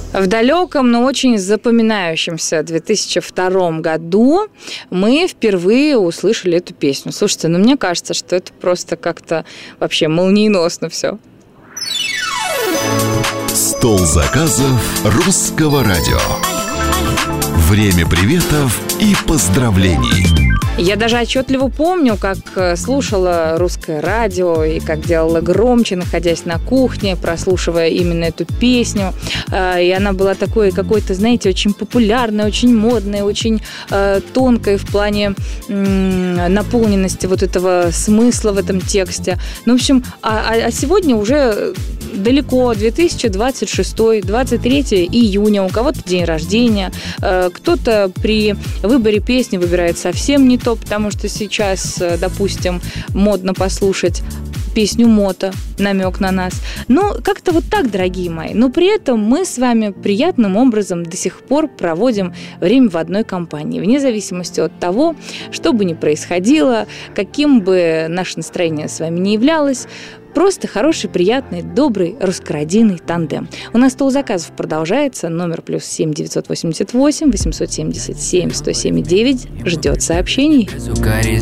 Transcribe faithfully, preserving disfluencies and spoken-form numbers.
В далеком, но очень запоминающемся две тысячи втором году мы впервые услышали эту песню. Слушайте, ну мне кажется, что это просто как-то вообще молниеносно все. Стол заказов Русского радио. Время приветов и поздравлений. Я даже отчетливо помню, как слушала русское радио и как делала громче, находясь на кухне, прослушивая именно эту песню. И она была такой какой-то, знаете, очень популярной, очень модной, очень тонкой в плане наполненности вот этого смысла в этом тексте. Ну, в общем, а, а сегодня уже далеко, две тысячи двадцать шестой, двадцать третьего июня, у кого-то день рождения, кто-то при выборе песни выбирает совсем не то, потому что сейчас, допустим, модно послушать песню Мото, намек на нас. Ну, как-то вот так, дорогие мои. Но при этом мы с вами приятным образом до сих пор проводим время в одной компании, вне зависимости от того, что бы ни происходило, каким бы наше настроение с вами ни являлось. Просто хороший, приятный, добрый, русскородийный тандем. У нас стол заказов продолжается. Номер плюс семь девятьсот восемьдесят восемь восемьсот семьдесят семь сто семь девять ждет сообщений.